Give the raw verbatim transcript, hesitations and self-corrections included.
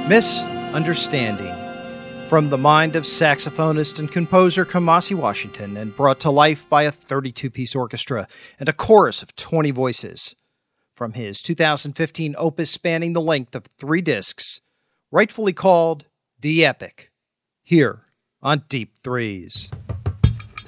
Misunderstanding, from the mind of saxophonist and composer Kamasi Washington, and brought to life by a thirty-two piece orchestra and a chorus of twenty voices. From his two thousand fifteen opus spanning the length of three discs, rightfully called The Epic, here on Deep Threes.